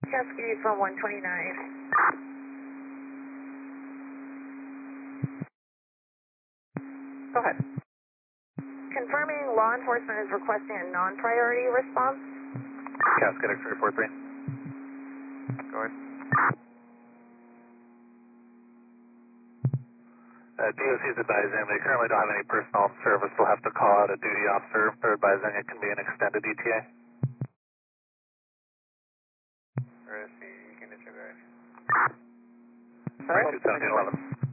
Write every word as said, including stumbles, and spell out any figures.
Cascade from one twenty-nine. Go ahead. Confirming law enforcement is requesting a non-priority response. Cascade X-ray four three. Go ahead. Uh, D O C is advising they currently don't have any personnel service. They'll have to call out a duty officer. They're advising it can be an extended E T A. Where is the signature guy? Right, two seventeen eleven.